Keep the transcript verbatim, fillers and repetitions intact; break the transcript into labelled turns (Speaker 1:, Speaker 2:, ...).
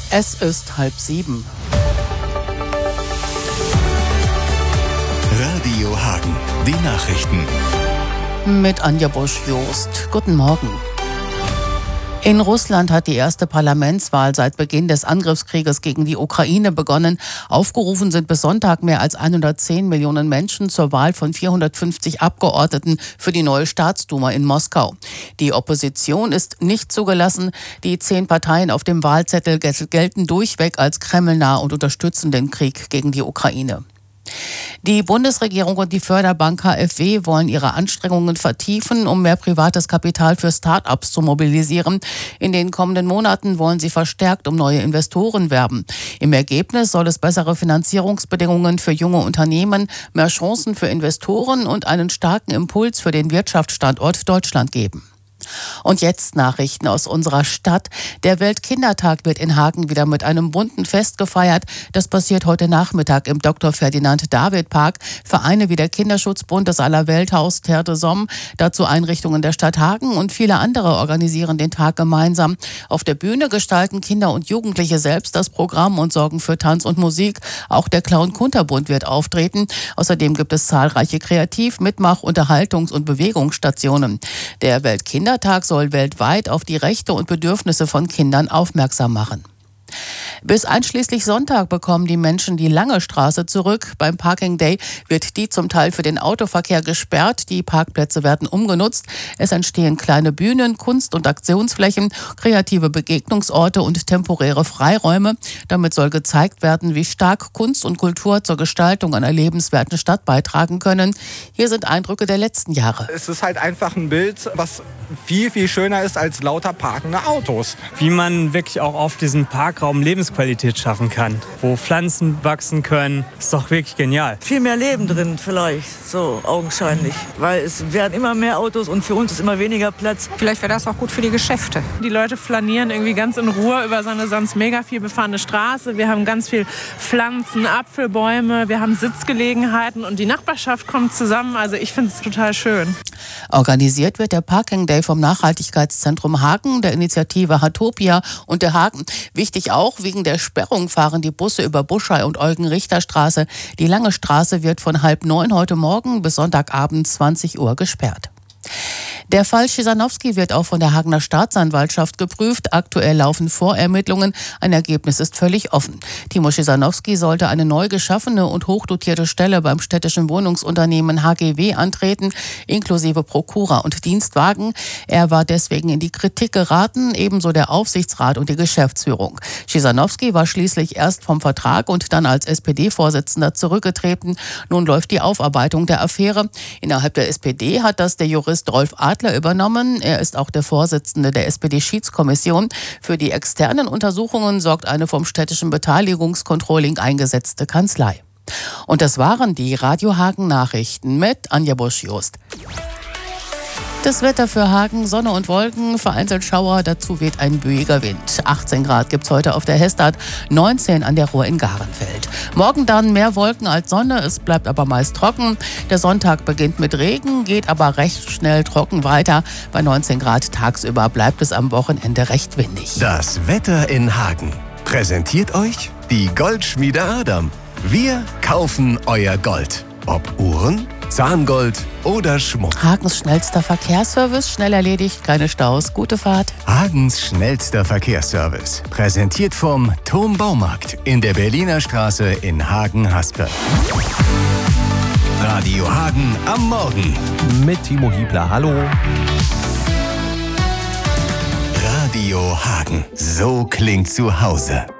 Speaker 1: Es ist halb sieben.
Speaker 2: Radio Hagen, die Nachrichten.
Speaker 1: Mit Anja Busch-Jost. Guten Morgen. In Russland hat die erste Parlamentswahl seit Beginn des Angriffskrieges gegen die Ukraine begonnen. Aufgerufen sind bis Sonntag mehr als hundertzehn Millionen Menschen zur Wahl von vierhundertfünfzig Abgeordneten für die neue Staatsduma in Moskau. Die Opposition ist nicht zugelassen. Die zehn Parteien auf dem Wahlzettel gelten durchweg als kremlnah und unterstützen den Krieg gegen die Ukraine. Die Bundesregierung und die Förderbank K f W wollen ihre Anstrengungen vertiefen, um mehr privates Kapital für Start-ups zu mobilisieren. In den kommenden Monaten wollen sie verstärkt um neue Investoren werben. Im Ergebnis soll es bessere Finanzierungsbedingungen für junge Unternehmen, mehr Chancen für Investoren und einen starken Impuls für den Wirtschaftsstandort Deutschland geben. Und jetzt Nachrichten aus unserer Stadt. Der Weltkindertag wird in Hagen wieder mit einem bunten Fest gefeiert. Das passiert heute Nachmittag im Doktor Ferdinand David Park. Vereine wie der Kinderschutzbund, das Allerwelthaus, Terre de Somme, dazu Einrichtungen der Stadt Hagen und viele andere organisieren den Tag gemeinsam. Auf der Bühne gestalten Kinder und Jugendliche selbst das Programm und sorgen für Tanz und Musik. Auch der Clown Kunterbund wird auftreten. Außerdem gibt es zahlreiche Kreativ-, Mitmach-, Unterhaltungs- und Bewegungsstationen. Der Weltkindertag Tag soll weltweit auf die Rechte und Bedürfnisse von Kindern aufmerksam machen. Bis einschließlich Sonntag bekommen die Menschen die Lange Straße zurück. Beim Parking Day wird die zum Teil für den Autoverkehr gesperrt. Die Parkplätze werden umgenutzt. Es entstehen kleine Bühnen, Kunst- und Aktionsflächen, kreative Begegnungsorte und temporäre Freiräume. Damit soll gezeigt werden, wie stark Kunst und Kultur zur Gestaltung einer lebenswerten Stadt beitragen können. Hier sind Eindrücke der letzten Jahre.
Speaker 3: Es ist halt einfach ein Bild, was viel, viel schöner ist als lauter parkende Autos.
Speaker 4: Wie man wirklich auch auf diesem Parkraum Lebensqualität schaffen kann, wo Pflanzen wachsen können, ist doch wirklich genial.
Speaker 5: Viel mehr Leben drin vielleicht, so augenscheinlich, weil es werden immer mehr Autos und für uns ist immer weniger Platz.
Speaker 6: Vielleicht wäre das auch gut für die Geschäfte.
Speaker 7: Die Leute flanieren irgendwie ganz in Ruhe über so eine sonst mega viel befahrene Straße. Wir haben ganz viel Pflanzen, Apfelbäume, wir haben Sitzgelegenheiten und die Nachbarschaft kommt zusammen. Also ich finde es total schön.
Speaker 1: Organisiert wird der Parking Day vom Nachhaltigkeitszentrum Hagen, der Initiative Hatopia und der Hagen. Wichtig auch, wegen der Sperrung fahren die Busse über Buschei und Eugen-Richter-Straße. Die Lange Straße wird von halb neun heute Morgen bis Sonntagabend zwanzig Uhr gesperrt. Der Fall Schisanowski wird auch von der Hagener Staatsanwaltschaft geprüft. Aktuell laufen Vorermittlungen. Ein Ergebnis ist völlig offen. Timo Schisanowski sollte eine neu geschaffene und hochdotierte Stelle beim städtischen Wohnungsunternehmen H G W antreten, inklusive Prokura und Dienstwagen. Er war deswegen in die Kritik geraten, ebenso der Aufsichtsrat und die Geschäftsführung. Schisanowski war schließlich erst vom Vertrag und dann als S P D-Vorsitzender zurückgetreten. Nun läuft die Aufarbeitung der Affäre. Innerhalb der S P D hat das der Jurist Rolf Adler übernommen. Er ist auch der Vorsitzende der S P D-Schiedskommission. Für die externen Untersuchungen sorgt eine vom städtischen Beteiligungscontrolling eingesetzte Kanzlei. Und das waren die Radio Hagen Nachrichten mit Anja Busch-Jost. Das Wetter für Hagen, Sonne und Wolken, vereinzelt Schauer, dazu weht ein böiger Wind. achtzehn Grad gibt's heute auf der Hestad, neunzehn an der Ruhr in Garenfeld. Morgen dann mehr Wolken als Sonne, es bleibt aber meist trocken. Der Sonntag beginnt mit Regen, geht aber recht schnell trocken weiter. Bei neunzehn Grad tagsüber bleibt es am Wochenende recht windig.
Speaker 2: Das Wetter in Hagen präsentiert euch die Goldschmiede Adam. Wir kaufen euer Gold. Ob Uhren, Zahngold oder Schmuck.
Speaker 1: Hagens schnellster Verkehrsservice, schnell erledigt, keine Staus, gute Fahrt.
Speaker 2: Hagens schnellster Verkehrsservice, präsentiert vom Thom Baumarkt in der Berliner Straße in Hagen-Haspe. Radio Hagen am Morgen.
Speaker 8: Mit Timo Hiebler, hallo.
Speaker 2: Radio Hagen, so klingt zu Hause.